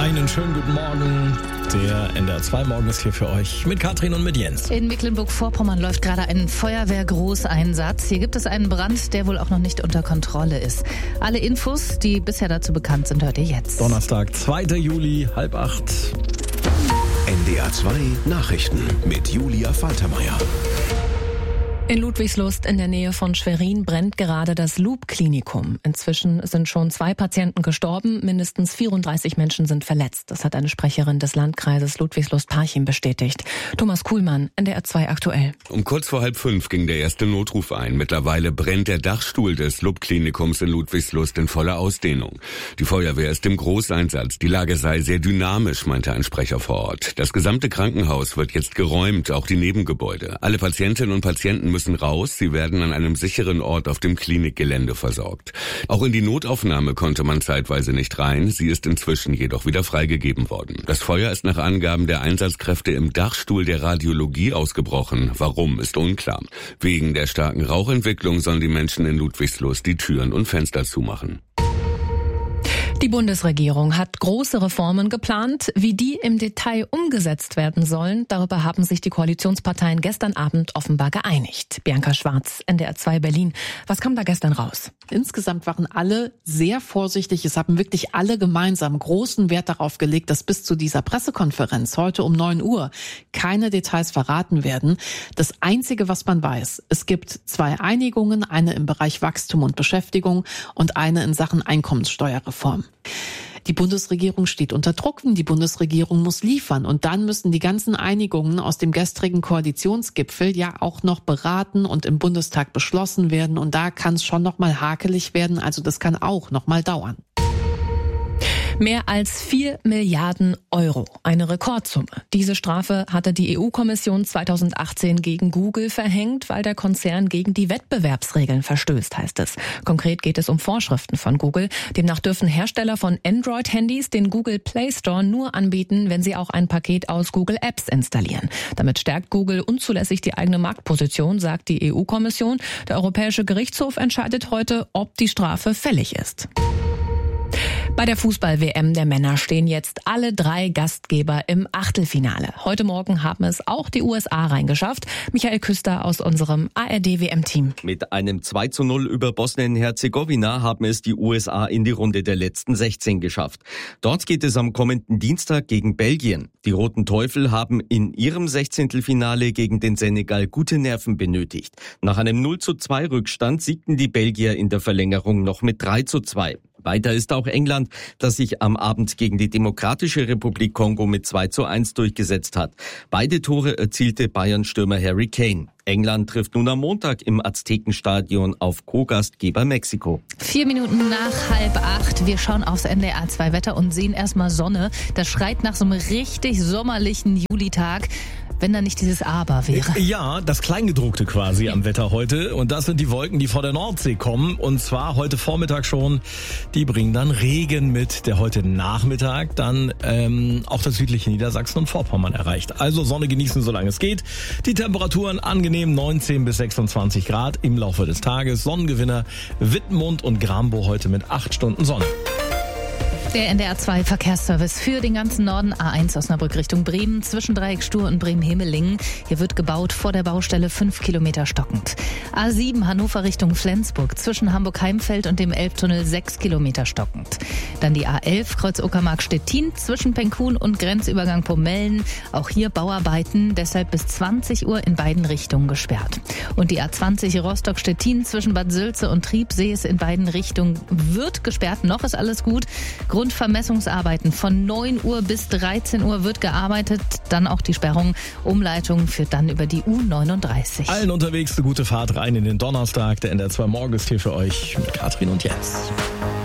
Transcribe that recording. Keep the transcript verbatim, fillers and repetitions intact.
Einen schönen guten Morgen. Der N D R zwei Morgen ist hier für euch mit Katrin und mit Jens. In Mecklenburg-Vorpommern läuft gerade ein Feuerwehrgroßeinsatz. Hier gibt es einen Brand, der wohl auch noch nicht unter Kontrolle ist. Alle Infos, die bisher dazu bekannt sind, hört ihr jetzt. Donnerstag, zweiter Juli, halb acht. N D R zwei Nachrichten mit Julia Faltermeier. In Ludwigslust in der Nähe von Schwerin brennt gerade das Loop-Klinikum. Inzwischen sind schon zwei Patienten gestorben, mindestens vierunddreißig Menschen sind verletzt. Das hat eine Sprecherin des Landkreises Ludwigslust-Parchim bestätigt. Thomas Kuhlmann, N D R zwei aktuell. Um kurz vor halb fünf ging der erste Notruf ein. Mittlerweile brennt der Dachstuhl des Loop-Klinikums in Ludwigslust in voller Ausdehnung. Die Feuerwehr ist im Großeinsatz. Die Lage sei sehr dynamisch, meinte ein Sprecher vor Ort. Das gesamte Krankenhaus wird jetzt geräumt, auch die Nebengebäude. Alle Patientinnen und Patienten müssen raus. Sie werden an einem sicheren Ort auf dem Klinikgelände versorgt. Auch in die Notaufnahme konnte man zeitweise nicht rein. Sie ist inzwischen jedoch wieder freigegeben worden. Das Feuer ist nach Angaben der Einsatzkräfte im Dachstuhl der Radiologie ausgebrochen. Warum, ist unklar. Wegen der starken Rauchentwicklung sollen die Menschen in Ludwigslust die Türen und Fenster zumachen. Die Bundesregierung hat große Reformen geplant. Wie die im Detail umgesetzt werden sollen, darüber haben sich die Koalitionsparteien gestern Abend offenbar geeinigt. Bianca Schwarz, N D R zwei Berlin. Was kam da gestern raus? Insgesamt waren alle sehr vorsichtig. Es haben wirklich alle gemeinsam großen Wert darauf gelegt, dass bis zu dieser Pressekonferenz heute um neun Uhr keine Details verraten werden. Das Einzige, was man weiß, es gibt zwei Einigungen, eine im Bereich Wachstum und Beschäftigung und eine in Sachen Einkommenssteuerreform. Die Bundesregierung steht unter Druck, die Bundesregierung muss liefern und dann müssen die ganzen Einigungen aus dem gestrigen Koalitionsgipfel ja auch noch beraten und im Bundestag beschlossen werden und da kann es schon noch mal hakelig werden, also das kann auch noch mal dauern. Mehr als vier Milliarden Euro, eine Rekordsumme. Diese Strafe hatte die E U-Kommission zweitausendachtzehn gegen Google verhängt, weil der Konzern gegen die Wettbewerbsregeln verstößt, heißt es. Konkret geht es um Vorschriften von Google. Demnach dürfen Hersteller von Android-Handys den Google Play Store nur anbieten, wenn sie auch ein Paket aus Google Apps installieren. Damit stärkt Google unzulässig die eigene Marktposition, sagt die E U-Kommission. Der Europäische Gerichtshof entscheidet heute, ob die Strafe fällig ist. Bei der Fußball-W M der Männer stehen jetzt alle drei Gastgeber im Achtelfinale. Heute Morgen haben es auch die U S A reingeschafft. Michael Küster aus unserem A R D-W M-Team. Mit einem zwei zu null über Bosnien-Herzegowina haben es die U S A in die Runde der letzten sechzehn geschafft. Dort geht es am kommenden Dienstag gegen Belgien. Die Roten Teufel haben in ihrem Sechzehntelfinale gegen den Senegal gute Nerven benötigt. Nach einem null zu zwei Rückstand siegten die Belgier in der Verlängerung noch mit drei zu zwei. Weiter ist auch England, das sich am Abend gegen die Demokratische Republik Kongo mit zwei zu eins durchgesetzt hat. Beide Tore erzielte Bayern-Stürmer Harry Kane. England trifft nun am Montag im Aztekenstadion auf Co-Gastgeber Mexiko. Vier Minuten nach halb acht. Wir schauen aufs N D R zwei Wetter und sehen erstmal Sonne. Das schreit nach so einem richtig sommerlichen Julitag. Wenn da nicht dieses Aber wäre. Ja, das Kleingedruckte quasi am Wetter heute. Und das sind die Wolken, die vor der Nordsee kommen. Und zwar heute Vormittag schon. Die bringen dann Regen mit, der heute Nachmittag dann ähm, auch das südliche Niedersachsen und Vorpommern erreicht. Also Sonne genießen, solange es geht. Die Temperaturen angenehm neunzehn bis sechsundzwanzig Grad im Laufe des Tages. Sonnengewinner Wittmund und Grambo heute mit acht Stunden Sonne. Der N D R zwei Verkehrsservice für den ganzen Norden. A eins Osnabrück Richtung Bremen, zwischen Dreieck Stur und Bremen-Hemelingen. Hier wird gebaut, vor der Baustelle fünf Kilometer stockend. A sieben Hannover Richtung Flensburg, zwischen Hamburg-Heimfeld und dem Elbtunnel sechs Kilometer stockend. Dann die A elf Kreuz-Uckermark-Stettin, zwischen Penkun und Grenzübergang Pomellen. Auch hier Bauarbeiten, deshalb bis zwanzig Uhr in beiden Richtungen gesperrt. Und die A zwanzig Rostock-Stettin, zwischen Bad Sülze und Triebsee ist in beiden Richtungen wird gesperrt. Noch ist alles gut. Grundvermessungsarbeiten von neun Uhr bis dreizehn Uhr wird gearbeitet. Dann auch die Sperrung. Umleitung führt dann über die U neununddreißig. Allen unterwegs eine gute Fahrt rein in den Donnerstag. Der N D R zwei Morgen ist hier für euch mit Katrin und Jens.